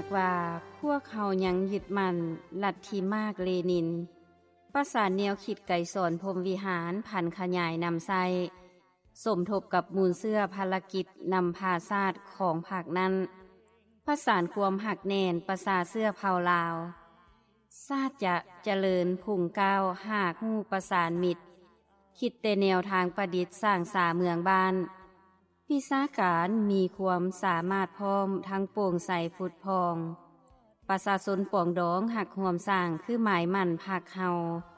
ว่าพวกเขายังยึดมั่นลัทธิมากเลนินประสานแนวคิดไกสอนพรหมวิหารพันขยายนำไส้สมทบกับมูลเสื้อภารกิจนำพาชาติของภาคนั้นประสานความหักแน่นประสาเสื้อเผาลาวชาติจะเจริญพุ่งก้าวหากหูประสานมิตรคิดแต่แนวทางประดิษฐ์สร้างสาเมืองบ้านวิชาการมีความสามารถพร้อมทั้งโปร่งใสฟุดพองประชาชนปวงดองหักห่วมสร้างคือหมายมั่นภาคเฮา